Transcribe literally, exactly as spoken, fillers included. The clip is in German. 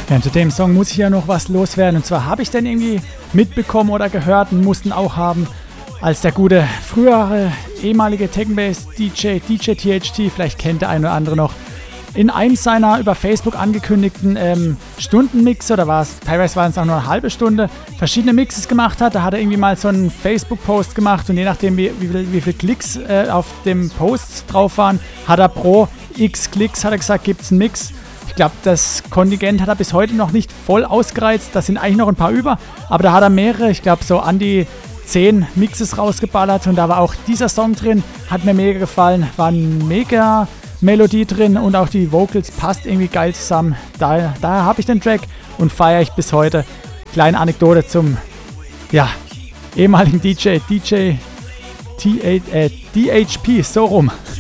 Ja, und zu dem Song muss ich ja noch was loswerden. Und zwar habe ich dann irgendwie mitbekommen oder gehört und mussten auch haben, als der gute frühere ehemalige Techno-Bass-D J, D J T H T, vielleicht kennt der eine oder andere noch, in einem seiner über Facebook angekündigten ähm, Stundenmix, oder war es, teilweise waren es auch nur eine halbe Stunde, verschiedene Mixes gemacht hat. Da hat er irgendwie mal so einen Facebook-Post gemacht und je nachdem, wie, wie, viel, wie viele Klicks äh, auf dem Post drauf waren, hat er pro X Klicks, hat er gesagt, gibt es einen Mix. Ich glaube, das Kontingent hat er bis heute noch nicht voll ausgereizt, da sind eigentlich noch ein paar über, aber da hat er mehrere, ich glaube so an die zehn Mixes rausgeballert und da war auch dieser Song drin, hat mir mega gefallen, war ein mega Melodie drin und auch die Vocals passt irgendwie geil zusammen. Daher, daher habe ich den Track und feiere ich bis heute. Kleine Anekdote zum ja, ehemaligen D J, D J T, äh, D H P, so rum.